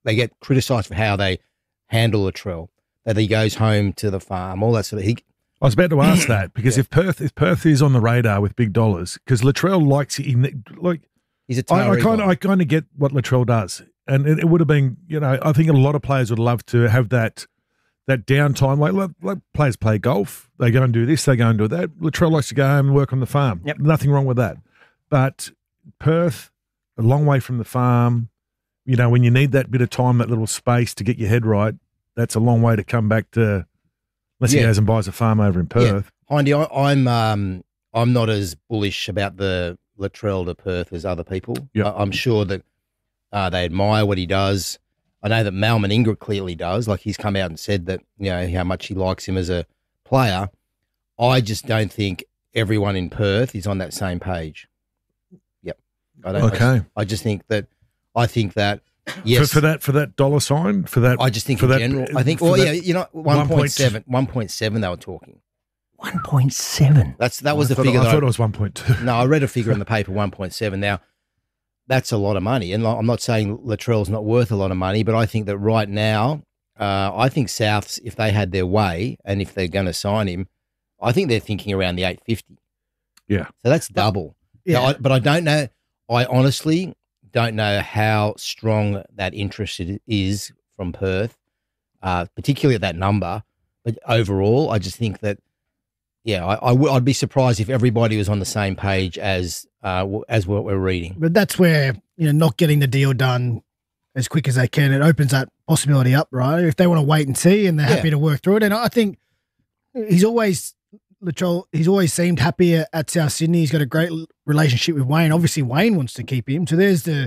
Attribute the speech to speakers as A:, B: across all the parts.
A: they get criticised for how they handle Latrell, that he goes home to the farm, all that sort of.
B: I was about to ask that because if Perth is on the radar with big dollars, because Latrell likes
A: he's a
B: I kind of get what Latrell does, and it would have been, I think a lot of players would love to have that downtime. Like players play golf, they go and do this, they go and do that. Latrell likes to go home and work on the farm.
C: Yep.
B: Nothing wrong with that, but Perth, a long way from the farm. When you need that bit of time, that little space to get your head right, that's a long way to come back to. Unless he goes and buys a farm over in Perth.
A: Yeah. Hindy, I'm not as bullish about the Latrell to Perth as other people.
B: Yep.
A: I'm sure that they admire what he does. I know that Mal Meninga clearly does. Like, he's come out and said that, how much he likes him as a player. I just don't think everyone in Perth is on that same page. Yep. I just think that. Yes.
B: For that dollar sign, for that.
A: I just think in general. I think, 1.7 they were talking.
C: 1.7.
A: That was the figure.
B: I thought it was 1.2.
A: No, I read a figure in the paper, 1.7. Now, that's a lot of money. And I'm not saying Latrell's not worth a lot of money, but I think that right now, I think Souths, if they had their way and if they're going to sign him, I think they're thinking around the 850.
B: Yeah.
A: So that's double.
C: Yeah.
A: But I don't know. I honestly don't know how strong that interest is from Perth, particularly at that number. But overall, I just think that, I'd be surprised if everybody was on the same page as what we're reading.
D: But that's where, not getting the deal done as quick as they can, it opens that possibility up, right? If they want to wait and see and they're happy to work through it. And I think Latrell, he's always seemed happy at South Sydney. He's got a great relationship with Wayne. Obviously, Wayne wants to keep him. So there's the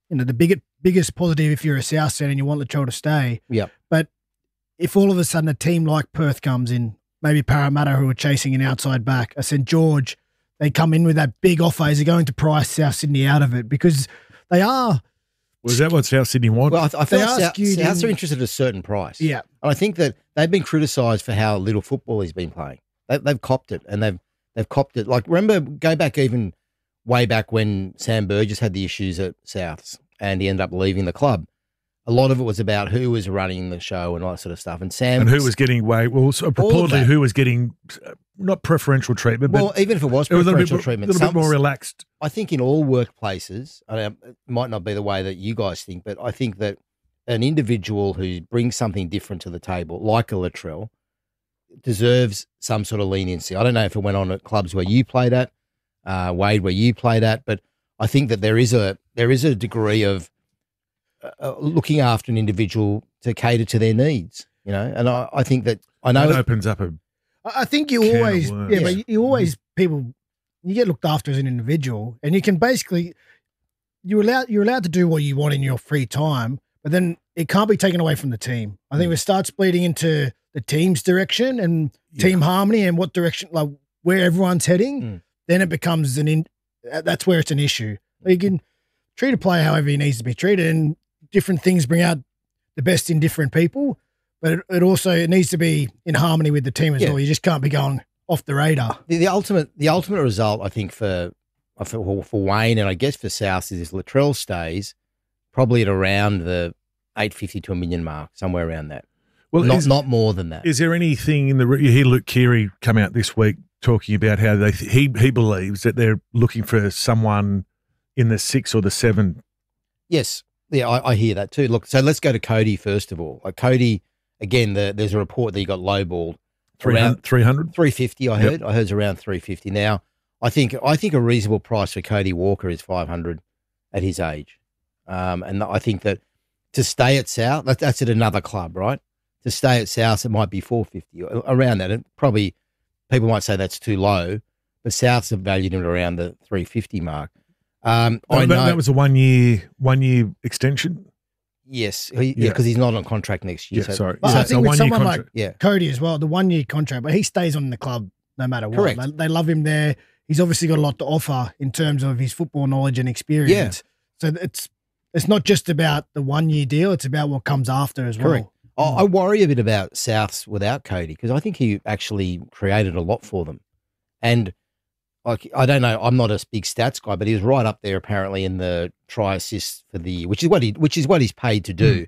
D: biggest positive if you're a South fan and you want Latrell to stay.
A: Yeah.
D: But if all of a sudden a team like Perth comes in, maybe Parramatta, who are chasing an outside back, a St. George, they come in with that big offer, is he going to price South Sydney out of it? Because they are.
B: Was that what South Sydney want?
A: Well, I feel like Souths are interested at a certain price.
D: Yeah.
A: And I think that they've been criticised for how little football he's been playing. They've copped it, and they've copped it. Like, remember, go back even way back when Sam Burgess had the issues at Souths and he ended up leaving the club. A lot of it was about who was running the show and all that sort of stuff. And
B: who was getting purportedly who was getting not preferential treatment.
A: Well, even if it was preferential treatment,
B: a little bit more relaxed.
A: I think in all workplaces, it might not be the way that you guys think, but I think that an individual who brings something different to the table, like a Latrell, deserves some sort of leniency. I don't know if it went on at clubs where you played at, Wade, where you played at, but I think that there is a degree of looking after an individual to cater to their needs, and I think that that
B: opens up a.
D: I think you always, but you always you get looked after as an individual, and you can basically you're allowed to do what you want in your free time, but then it can't be taken away from the team. I think if it starts bleeding into the team's direction and team harmony and what direction, like where everyone's heading, then it becomes that's where it's an issue. You can treat a player however he needs to be treated, and different things bring out the best in different people, but it needs to be in harmony with the team as well. You just can't be going off the radar.
A: The ultimate result, I think, for Wayne and I guess for South is Latrell stays probably at around the 850 to $1 million mark, somewhere around that. Well, not more than that.
B: Is there anything you hear Luke Keary come out this week talking about how he believes that they're looking for someone in the 6 or the 7?
A: Yes. Yeah, I hear that too. Look, so let's go to Cody first of all. Like Cody, again, there's a report that he got lowballed.
B: 300?
A: 350, I heard. I heard it's around 350. Now, I think a reasonable price for Cody Walker is 500 at his age. And I think that to stay at South, that's at another club, right? To stay at South, it might be 450, around that. And probably people might say that's too low, but Souths have valued him around the 350 mark. I know
B: that was a one year extension.
A: Yes, because he's not on contract next year.
B: Yeah, sorry.
D: Well, I think with someone
B: contract.
D: like Cody as well, the 1 year contract, but he stays on the club no matter what.
A: Correct.
D: They love him there. He's obviously got a lot to offer in terms of his football knowledge and experience. So it's not just about the 1 year deal; it's about what comes after as well.
A: Correct. I worry a bit about Souths without Cody because I think he actually created a lot for them, and I don't know. I'm not a big stats guy, but he was right up there apparently in the try assists for the year, which is what he's paid to do.